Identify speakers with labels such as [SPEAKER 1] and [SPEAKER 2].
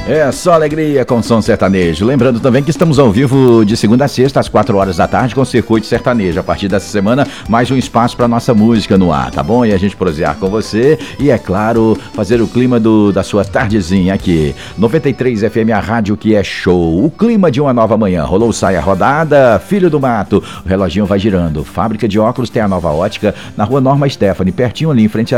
[SPEAKER 1] É só alegria com som sertanejo. Lembrando também que estamos ao vivo de segunda a sexta, às 4 horas da tarde, com o Circuito Sertanejo. A partir dessa semana, mais um espaço para nossa música no ar, tá bom? E a gente prosear com você e, é claro, fazer o clima da sua tardezinha aqui. 93 FM, a rádio que é show. O clima de uma nova manhã. Rolou saia rodada, Filho do Mato. O reloginho vai girando. Fábrica de óculos tem a Nova Ótica na Rua Norma Stephanie, pertinho ali em frente